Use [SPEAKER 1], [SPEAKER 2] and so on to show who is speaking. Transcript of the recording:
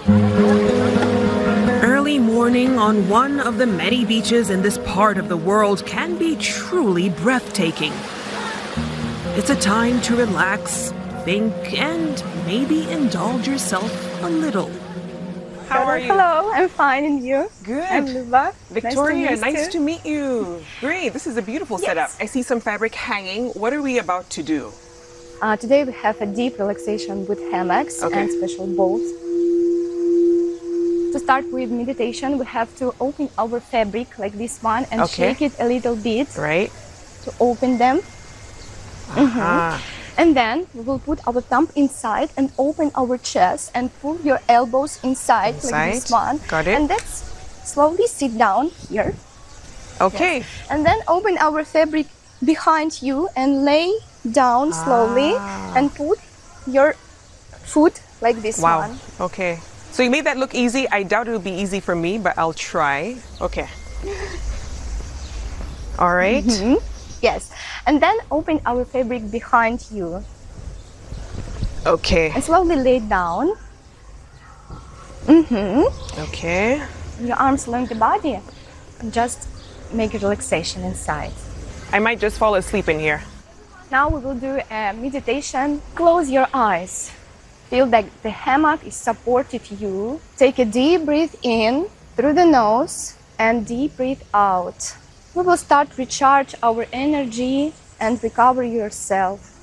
[SPEAKER 1] Early morning on one of the many beaches in this part of the world can be truly breathtaking. It's a time to relax, think, and maybe indulge yourself a little.
[SPEAKER 2] How are you?
[SPEAKER 3] Hello, I'm fine, and you?
[SPEAKER 2] Good.
[SPEAKER 3] I'm Luba.
[SPEAKER 2] Victoria,
[SPEAKER 3] nice
[SPEAKER 2] to meet you. Great, this is a beautiful setup. I see some fabric hanging. What are we about to do?
[SPEAKER 3] Today we have a deep relaxation with hammocks and special bowls. To start with meditation, we have to open our fabric like this one and shake it a little bit.
[SPEAKER 2] Right.
[SPEAKER 3] To open them. And then we will put our thumb inside and open our chest and pull your elbows inside. Like this one.
[SPEAKER 2] Got it.
[SPEAKER 3] And let's slowly sit down here.
[SPEAKER 2] Okay.
[SPEAKER 3] Yes. And then open our fabric behind you and lay down slowly and put your foot like this one.
[SPEAKER 2] Wow. Okay. So you made that look easy. I doubt it'll be easy for me, but I'll try. Okay. All right.
[SPEAKER 3] Yes. And then open our fabric behind you.
[SPEAKER 2] Okay.
[SPEAKER 3] And slowly lay down.
[SPEAKER 2] Okay.
[SPEAKER 3] Your arms along the body. And just make a relaxation inside.
[SPEAKER 2] I might just fall asleep in here.
[SPEAKER 3] Now we will do a meditation. Close your eyes. Feel that the hammock is supported you. Take a deep breath in through the nose and deep breath out. We will start recharge our energy and recover yourself.